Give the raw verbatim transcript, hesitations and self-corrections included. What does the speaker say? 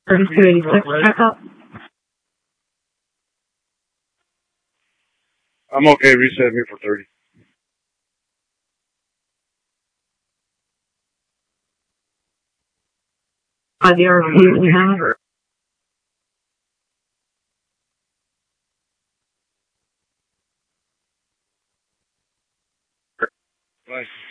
thirty-two eighty-six, check out. I'm okay, reset me for thirty. Uh, the R P we have, or Nice.